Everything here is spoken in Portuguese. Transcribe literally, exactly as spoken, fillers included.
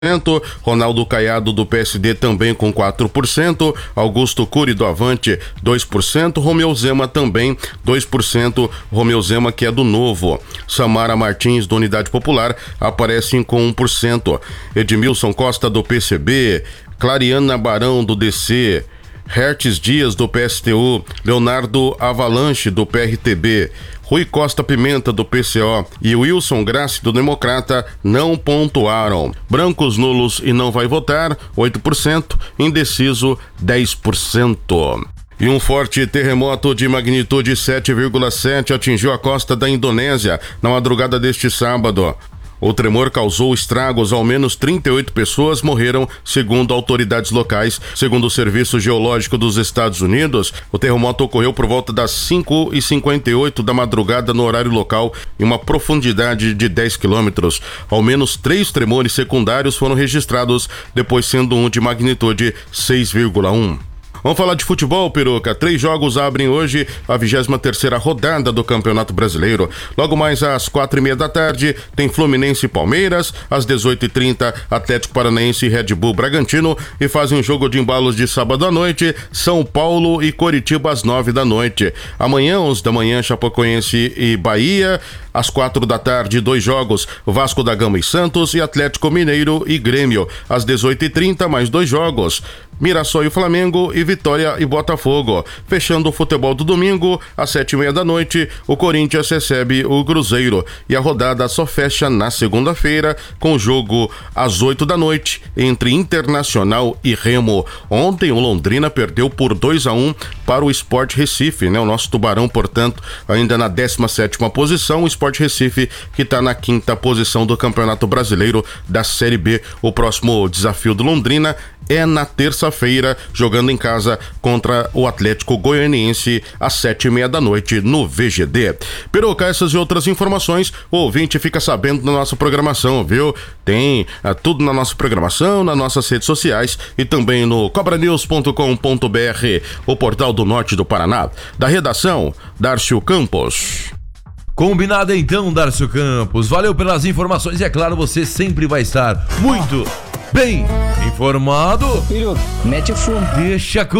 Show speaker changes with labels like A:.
A: Ronaldo Caiado do P S D também com quatro por cento, Augusto Cury do Avante dois por cento, Romeu Zema também dois por cento, Romeu Zema que é do Novo. Samara Martins do Unidade Popular aparecem com um por cento, Edmilson Costa do P C B, Clariana Barão do D C, Hertz Dias do P S T U, Leonardo Avalanche do P R T B, Rui Costa Pimenta do P C O e Wilson Grassi do Democrata não pontuaram. Brancos, nulos e não vai votar, oito por cento, indeciso, dez por cento. E um forte terremoto de magnitude sete vírgula sete atingiu a costa da Indonésia na madrugada deste sábado. O tremor causou estragos, ao menos trinta e oito pessoas morreram, segundo autoridades locais. Segundo o Serviço Geológico dos Estados Unidos, o terremoto ocorreu por volta das cinco e cinquenta e oito da madrugada no horário local, em uma profundidade de dez quilômetros. Ao menos três tremores secundários foram registrados, depois sendo um de magnitude seis vírgula um. Vamos falar de futebol, Peruca. Três jogos abrem hoje a vigésima terceira rodada do Campeonato Brasileiro. Logo mais às quatro e meia da tarde tem Fluminense e Palmeiras. Às dezoito e trinta, Atlético Paranaense e Red Bull Bragantino. E fazem um jogo de embalos de sábado à noite, São Paulo e Coritiba às nove da noite. Amanhã, onze da manhã, Chapecoense e Bahia. Às quatro da tarde, dois jogos, Vasco da Gama e Santos e Atlético Mineiro e Grêmio. Às dezoito e trinta, mais dois jogos, Mirassol e Flamengo e Vitória e Botafogo. Fechando o futebol do domingo, às sete e meia da noite, o Corinthians recebe o Cruzeiro. E a rodada só fecha na segunda-feira, com o jogo às oito da noite, entre Internacional e Remo. Ontem o Londrina perdeu por dois a um para o Sport Recife, né? O nosso Tubarão, portanto, ainda na décima sétima posição, o Sport Recife que está na quinta posição do Campeonato Brasileiro da Série B. O próximo desafio do Londrina é na terça-feira, jogando em casa contra o Atlético Goianiense às sete e meia da noite no V G D. Peruca, essas e outras informações, o ouvinte fica sabendo da nossa programação, viu? Tem é, tudo na nossa programação, nas nossas redes sociais e também no cobra news ponto com ponto b r, o portal do norte do Paraná. Da redação, Dárcio Campos.
B: Combinado então, Dárcio Campos. Valeu pelas informações e é claro, você sempre vai estar muito bem informado.
C: Filho, mete o fundo.
B: Deixa com